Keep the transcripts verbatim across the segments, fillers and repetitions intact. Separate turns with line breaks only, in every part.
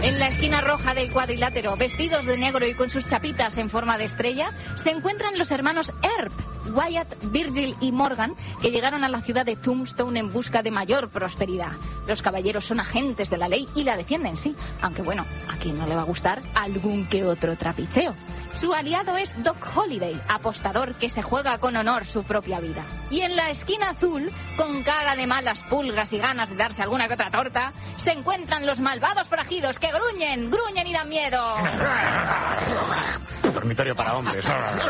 En la esquina roja del cuadrilátero, vestidos de negro y con sus chapitas en forma de estrella, se encuentran los hermanos Earp, Wyatt, Virgil y Morgan, que llegaron a la ciudad de Tombstone en busca de mayor prosperidad. Los caballeros son agentes de la ley y la defienden, sí, aunque bueno, a quien no le va a gustar algún que otro trapicheo. Su aliado es Doc Holliday, apostador que se juega con honor su propia vida. Y en la esquina azul, con cara de malas pulgas y ganas de darse alguna que otra torta, se encuentran los malvados forajidos que gruñen, gruñen y dan miedo.
Dormitorio para hombres.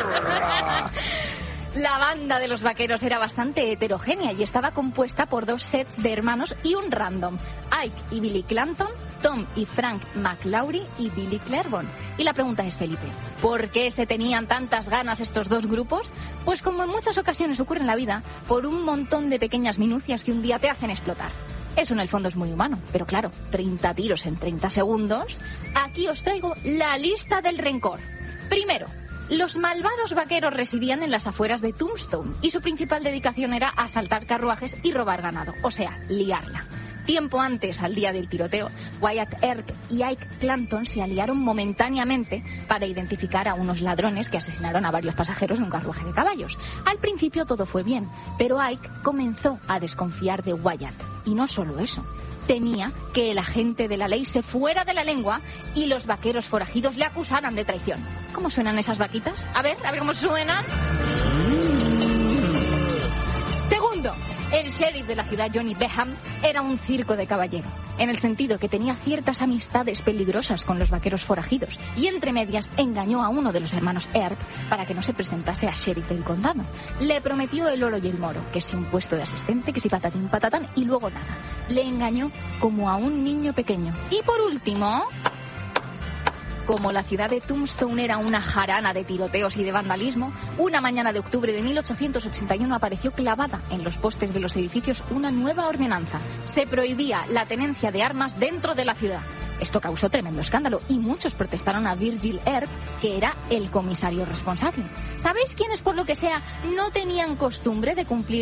La banda de los vaqueros era bastante heterogénea y estaba compuesta por dos sets de hermanos y un random. Ike y Billy Clanton, Tom y Frank McLaury y Billy Claiborne. Y la pregunta es, Felipe, ¿por qué se tenían tantas ganas estos dos grupos? Pues como en muchas ocasiones ocurre en la vida, por un montón de pequeñas minucias que un día te hacen explotar. Eso en el fondo es muy humano, pero claro, treinta tiros en treinta segundos. Aquí os traigo la lista del rencor. Primero, los malvados vaqueros residían en las afueras de Tombstone y su principal dedicación era asaltar carruajes y robar ganado, o sea, liarla. Tiempo antes, al día del tiroteo, Wyatt Earp y Ike Clanton se aliaron momentáneamente para identificar a unos ladrones que asesinaron a varios pasajeros en un carruaje de caballos. Al principio todo fue bien, pero Ike comenzó a desconfiar de Wyatt. Y no solo eso. Temía que el agente de la ley se fuera de la lengua y los vaqueros forajidos le acusaran de traición. ¿Cómo suenan esas vaquitas? A ver, a ver cómo suenan. Segundo, el sheriff de la ciudad, Johnny Beham, era un circo de caballero, en el sentido que tenía ciertas amistades peligrosas con los vaqueros forajidos y entre medias engañó a uno de los hermanos Earp para que no se presentase a sheriff del condado. Le prometió el oro y el moro, que si un puesto de asistente, que si patatín patatán y luego nada. Le engañó como a un niño pequeño. Y por último, como la ciudad de Tombstone era una jarana de tiroteos y de vandalismo, una mañana de octubre de mil ochocientos ochenta y uno apareció clavada en los postes de los edificios una nueva ordenanza. Se prohibía la tenencia de armas dentro de la ciudad. Esto causó tremendo escándalo y muchos protestaron a Virgil Earp, que era el comisario responsable. ¿Sabéis quiénes, por lo que sea, no tenían costumbre de cumplir